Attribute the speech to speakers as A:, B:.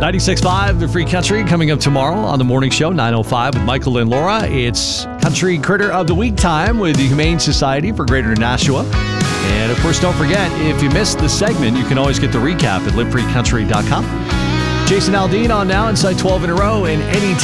A: 96.5, The Free Country, coming up tomorrow on the morning show, 9:05 with Michael and Laura. It's Country Critter of the Week time with the Humane Society for Greater Nashua. And, of course, don't forget, if you missed the segment, you can always get the recap at livefreecountry.com. Jason Aldean on now inside 12 in a row and anytime.